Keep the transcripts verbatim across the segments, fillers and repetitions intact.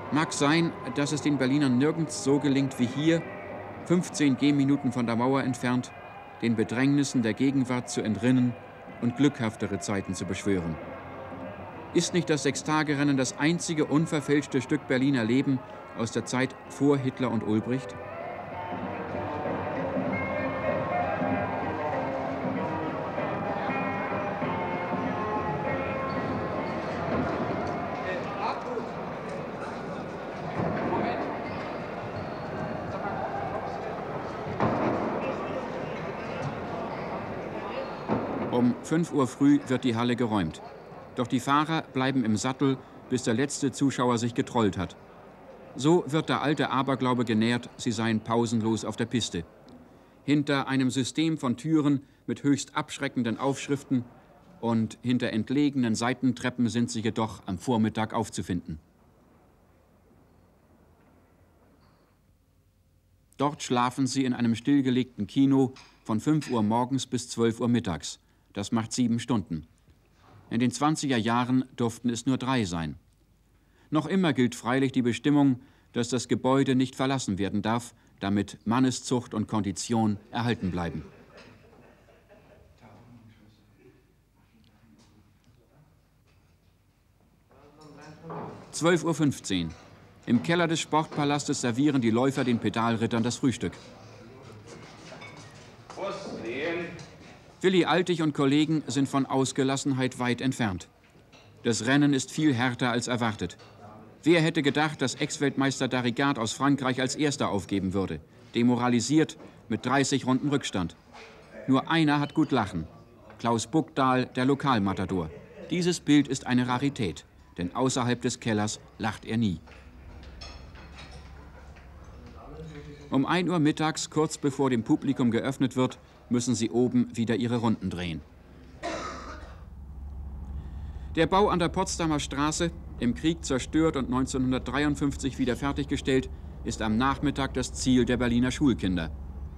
Mag sein, dass es den Berlinern nirgends so gelingt wie hier, fünfzehn Gehminuten von der Mauer entfernt, den Bedrängnissen der Gegenwart zu entrinnen und glückhaftere Zeiten zu beschwören. Ist nicht das Sechstagerennen das einzige unverfälschte Stück Berliner Leben aus der Zeit vor Hitler und Ulbricht? Um fünf Uhr früh wird die Halle geräumt. Doch die Fahrer bleiben im Sattel, bis der letzte Zuschauer sich getrollt hat. So wird der alte Aberglaube genährt, sie seien pausenlos auf der Piste. Hinter einem System von Türen mit höchst abschreckenden Aufschriften und hinter entlegenen Seitentreppen sind sie jedoch am Vormittag aufzufinden. Dort schlafen sie in einem stillgelegten Kino von fünf Uhr morgens bis zwölf Uhr mittags. Das macht sieben Stunden. In den zwanziger Jahren durften es nur drei sein. Noch immer gilt freilich die Bestimmung, dass das Gebäude nicht verlassen werden darf, damit Manneszucht und Kondition erhalten bleiben. zwölf Uhr fünfzehn. Im Keller des Sportpalastes servieren die Läufer den Pedalrittern das Frühstück. Willi Altig und Kollegen sind von Ausgelassenheit weit entfernt. Das Rennen ist viel härter als erwartet. Wer hätte gedacht, dass Ex-Weltmeister Darrigard aus Frankreich als Erster aufgeben würde? Demoralisiert mit dreißig Runden Rückstand. Nur einer hat gut lachen. Klaus Buckdahl, der Lokalmatador. Dieses Bild ist eine Rarität, denn außerhalb des Kellers lacht er nie. Um ein Uhr mittags, kurz bevor dem Publikum geöffnet wird, müssen sie oben wieder ihre Runden drehen. Der Bau an der Potsdamer Straße, im Krieg zerstört und neunzehnhundertdreiundfünfzig wieder fertiggestellt, ist am Nachmittag das Ziel der Berliner Schulkinder.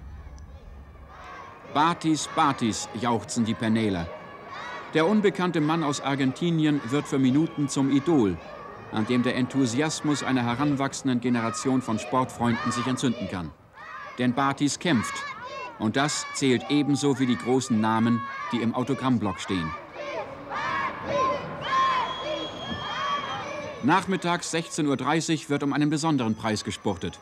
Batis, Batis, jauchzen die Penäler. Der unbekannte Mann aus Argentinien wird für Minuten zum Idol, an dem der Enthusiasmus einer heranwachsenden Generation von Sportfreunden sich entzünden kann. Denn Batis kämpft. Und das zählt ebenso wie die großen Namen, die im Autogrammblock stehen. Nachmittags sechzehn Uhr dreißig wird um einen besonderen Preis gespurtet.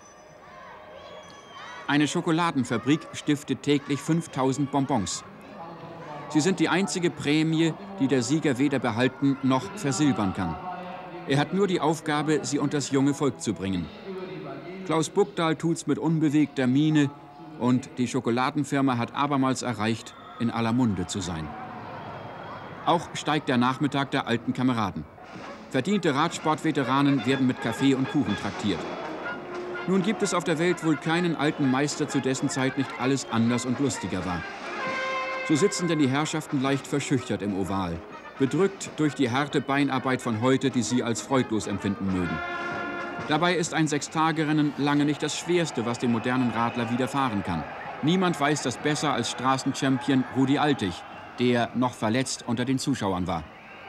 Eine Schokoladenfabrik stiftet täglich fünftausend Bonbons. Sie sind die einzige Prämie, die der Sieger weder behalten noch versilbern kann. Er hat nur die Aufgabe, sie unters junge Volk zu bringen. Klaus Buckdahl tut's mit unbewegter Miene und die Schokoladenfirma hat abermals erreicht, in aller Munde zu sein. Auch steigt der Nachmittag der alten Kameraden. Verdiente Radsportveteranen werden mit Kaffee und Kuchen traktiert. Nun gibt es auf der Welt wohl keinen alten Meister, zu dessen Zeit nicht alles anders und lustiger war. So sitzen denn die Herrschaften leicht verschüchtert im Oval, bedrückt durch die harte Beinarbeit von heute, die sie als freudlos empfinden mögen. Dabei ist ein Sechstagerennen lange nicht das Schwerste, was dem modernen Radler widerfahren kann. Niemand weiß das besser als Straßenchampion Rudi Altig, der noch verletzt unter den Zuschauern war.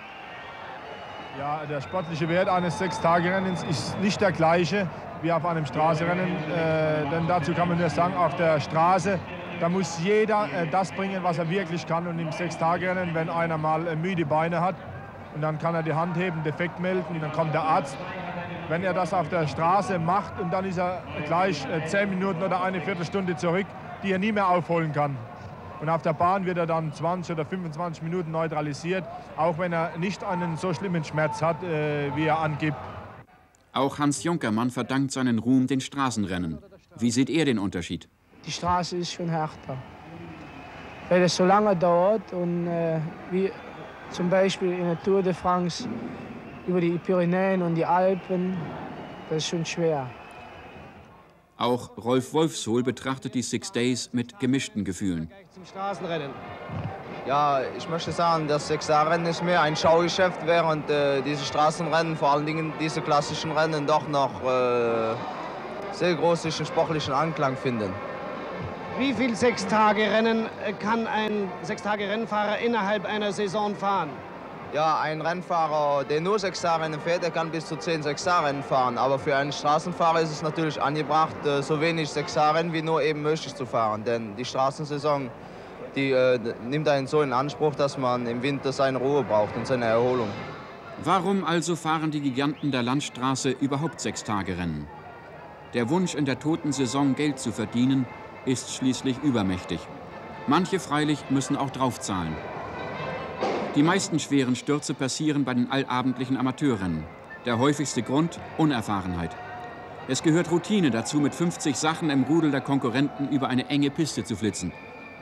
Ja, der sportliche Wert eines Sechstagerennens ist nicht der gleiche wie auf einem Straßenrennen. Äh, denn dazu kann man nur sagen, auf der Straße, da muss jeder äh, das bringen, was er wirklich kann. Und im Sechstagerennen, wenn einer mal äh, müde Beine hat, und dann kann er die Hand heben, defekt melden, und dann kommt der Arzt. Wenn er das auf der Straße macht und dann ist er gleich äh, zehn Minuten oder eine Viertelstunde zurück, die er nie mehr aufholen kann. Und auf der Bahn wird er dann zwanzig oder fünfundzwanzig Minuten neutralisiert, auch wenn er nicht einen so schlimmen Schmerz hat, äh, wie er angibt. Auch Hans Junkermann verdankt seinen Ruhm den Straßenrennen. Wie sieht er den Unterschied? Die Straße ist schon härter, weil es so lange dauert und äh, wie zum Beispiel in der Tour de France über die Pyrenäen und die Alpen, das ist schon schwer. Auch Rolf Wolfsohl betrachtet die Six Days mit gemischten Gefühlen. Zum Straßenrennen. Ja, ich möchte sagen, das Sechstagerennen ist mehr ein Schaugeschäft, während äh, diese Straßenrennen, vor allen Dingen diese klassischen Rennen, doch noch äh, sehr großen sportlichen Anklang finden. Wie viel Sechstagerennen kann ein Sechstagerennfahrer innerhalb einer Saison fahren? Ja, ein Rennfahrer, der nur Sechstagerennen fährt, der kann bis zu zehn Sechstagerennen fahren. Aber für einen Straßenfahrer ist es natürlich angebracht, so wenig Sechstagerennen wie nur eben möglich zu fahren. Denn die Straßensaison, die äh, nimmt einen so in Anspruch, dass man im Winter seine Ruhe braucht und seine Erholung. Warum also fahren die Giganten der Landstraße überhaupt Sechstagerennen? Der Wunsch, in der toten Saison Geld zu verdienen, ist schließlich übermächtig. Manche freilich müssen auch draufzahlen. Die meisten schweren Stürze passieren bei den allabendlichen Amateurrennen. Der häufigste Grund: Unerfahrenheit. Es gehört Routine dazu, mit fünfzig Sachen im Rudel der Konkurrenten über eine enge Piste zu flitzen.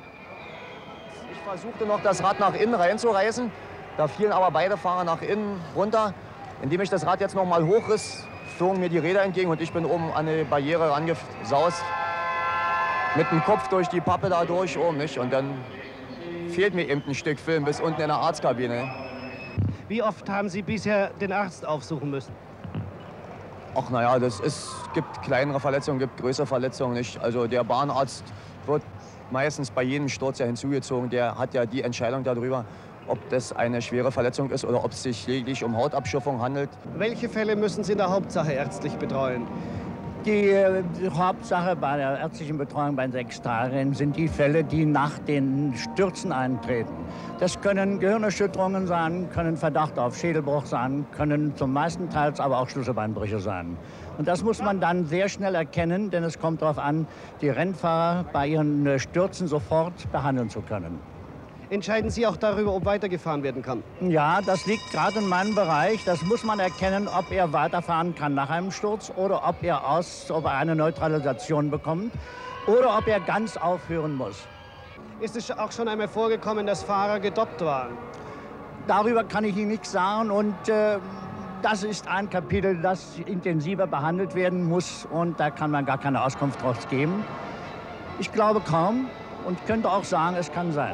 Ich versuchte noch, das Rad nach innen reinzureißen. Da fielen aber beide Fahrer nach innen runter. Indem ich das Rad jetzt noch mal hochriss, flogen mir die Räder entgegen und ich bin oben an eine Barriere rangesaust. Mit dem Kopf durch die Pappe da durch oben, nicht? Und dann fehlt mir eben ein Stück Film bis unten in der Arztkabine. Wie oft haben Sie bisher den Arzt aufsuchen müssen? Ach naja, das ist, gibt kleinere Verletzungen, gibt größere Verletzungen nicht. Also der Bahnarzt wird meistens bei jedem Sturz ja hinzugezogen. Der hat ja die Entscheidung darüber, ob das eine schwere Verletzung ist oder ob es sich lediglich um Hautabschürfung handelt. Welche Fälle müssen Sie in der Hauptsache ärztlich betreuen? Die, die Hauptsache bei der ärztlichen Betreuung bei Sechstagerennen sind die Fälle, die nach den Stürzen eintreten. Das können Gehirnerschütterungen sein, können Verdacht auf Schädelbruch sein, können zum meisten Teils aber auch Schlüsselbeinbrüche sein. Und das muss man dann sehr schnell erkennen, denn es kommt darauf an, die Rennfahrer bei ihren Stürzen sofort behandeln zu können. Entscheiden Sie auch darüber, ob weitergefahren werden kann? Ja, das liegt gerade in meinem Bereich. Das muss man erkennen, ob er weiterfahren kann nach einem Sturz oder ob er, aus, ob er eine Neutralisation bekommt oder ob er ganz aufhören muss. Ist es auch schon einmal vorgekommen, dass Fahrer gedoppt waren? Darüber kann ich Ihnen nichts sagen und äh, das ist ein Kapitel, das intensiver behandelt werden muss und da kann man gar keine Auskunft drauf geben. Ich glaube kaum und könnte auch sagen, es kann sein.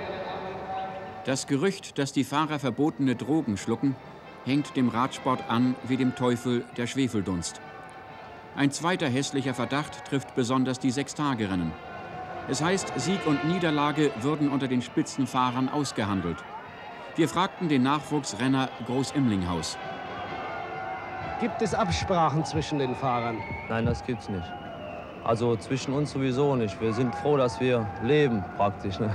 Das Gerücht, dass die Fahrer verbotene Drogen schlucken, hängt dem Radsport an wie dem Teufel der Schwefeldunst. Ein zweiter hässlicher Verdacht trifft besonders die Sechstagerennen. Es heißt, Sieg und Niederlage würden unter den Spitzenfahrern ausgehandelt. Wir fragten den Nachwuchsrenner Groß-Imlinghaus. Gibt es Absprachen zwischen den Fahrern? Nein, das gibt's nicht. Also zwischen uns sowieso nicht. Wir sind froh, dass wir leben praktisch. Ne?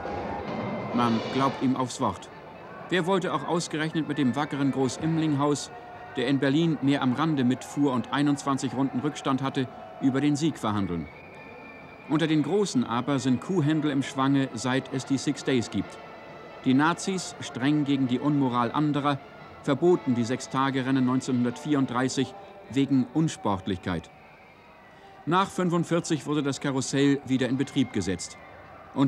Man glaubt ihm aufs Wort. Wer wollte auch ausgerechnet mit dem wackeren Groß-Imlinghaus, der in Berlin mehr am Rande mitfuhr und einundzwanzig Runden Rückstand hatte, über den Sieg verhandeln? Unter den Großen aber sind Kuhhändel im Schwange, seit es die Six Days gibt. Die Nazis, streng gegen die Unmoral anderer, verboten die Sechstagerennen neunzehnhundertvierunddreißig wegen Unsportlichkeit. Nach fünfundvierzig wurde das Karussell wieder in Betrieb gesetzt.